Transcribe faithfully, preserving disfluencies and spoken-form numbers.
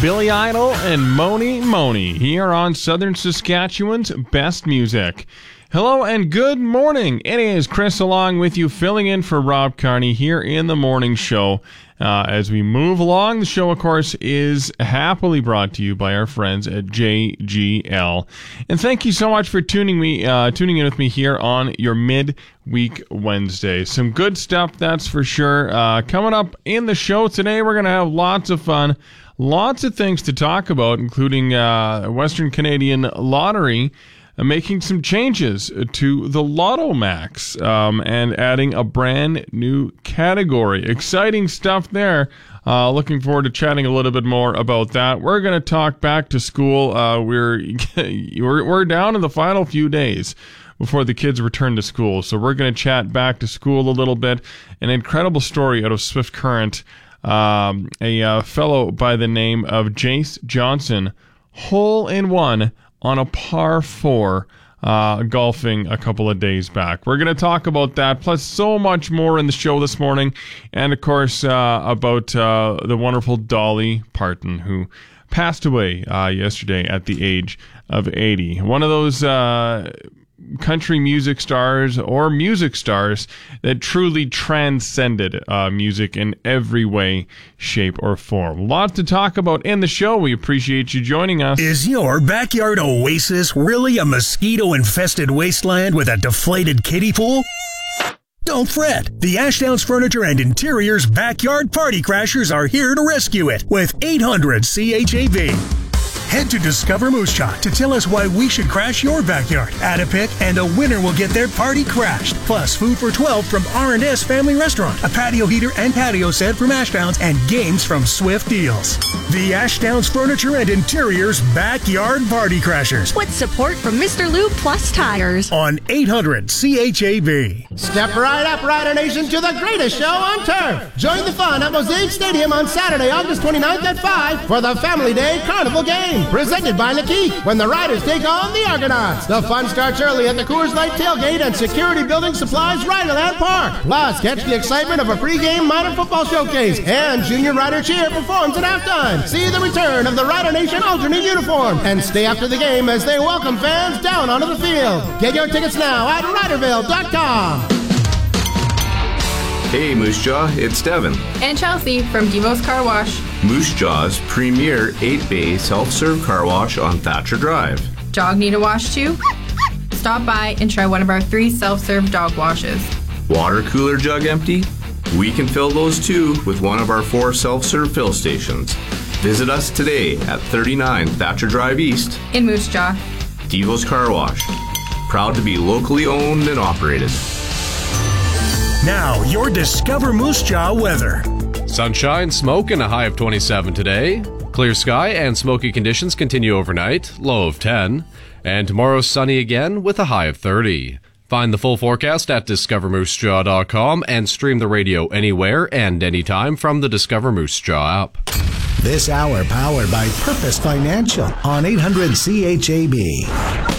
Billy Idol and Moni Moni here on Southern Saskatchewan's Best Music. Hello and good morning. It is Chris along with you, filling in for Rob Carney here in the morning show. Uh, as we move along, the show, of course, is happily brought to you by our friends at J G L. And thank you so much for tuning me, uh, tuning in with me here on your midweek Wednesday. Some good stuff, that's for sure. Uh, coming up in the show today, we're going to have lots of fun. Lots of things to talk about, including uh, Western Canadian Lottery uh, making some changes to the Lotto Max um, and adding a brand new category. Exciting stuff there. Uh, looking forward to chatting a little bit more about that. We're going to talk back to school. Uh, we're, we're we're down in the final few days before the kids return to school, so we're going to chat back to school a little bit. An incredible story out of Swift Current. Um, a uh, fellow by the name of Jace Johnson, hole in one on a par four, uh, golfing a couple of days back. We're going to talk about that, plus so much more in the show this morning, and of course uh, about uh, the wonderful Dolly Parton, who passed away uh, yesterday at the age of eighty. One of those uh, country music stars or music stars that truly transcended uh, music in every way, shape, or form. Lots to talk about in the show. We appreciate you joining us. Is your backyard oasis really a mosquito-infested wasteland with a deflated kiddie pool? Don't fret. The Ashdowns Furniture and Interiors Backyard Party Crashers are here to rescue it with eight hundred C H A V. Head to Discover Moose Jaw to tell us why we should crash your backyard. Add a pick and a winner will get their party crashed. Plus food for twelve from R and S Family Restaurant, a patio heater and patio set from Ashdowns, and games from Swift Deals. The Ashdowns Furniture and Interiors Backyard Party Crashers. With support from Mister Lube Plus Tires. On eight hundred C H A V. Step right up, Rider Nation, to the greatest show on turf. Join the fun at Mosaic Stadium on Saturday, August twenty-ninth at five for the Family Day Carnival Game. Presented by Lakeith, when the Riders take on the Argonauts. The fun starts early at the Coors Light Tailgate and Security Building Supplies Riderland Park. Plus, catch the excitement of a pregame minor football showcase, and Junior Rider Cheer performs at halftime. See the return of the Rider Nation alternate uniform, and stay after the game as they welcome fans down onto the field. Get your tickets now at riderville dot com. Hey Moose Jaw, it's Devin. And Chelsea from Devo's Car Wash. Moose Jaw's premier eight-bay self-serve car wash on Thatcher Drive. Dog need a wash too? Stop by and try one of our three self-serve dog washes. Water cooler jug empty? We can fill those too with one of our four self-serve fill stations. Visit us today at thirty-nine Thatcher Drive East in Moose Jaw. Devo's Car Wash. Proud to be locally owned and operated. Now, your Discover Moose Jaw weather. Sunshine, smoke, and a high of twenty-seven today. Clear sky and smoky conditions continue overnight, low of ten. And tomorrow sunny again with a high of thirty. Find the full forecast at discover moose jaw dot com and stream the radio anywhere and anytime from the Discover Moose Jaw app. This hour powered by Purpose Financial on eight hundred C H A B.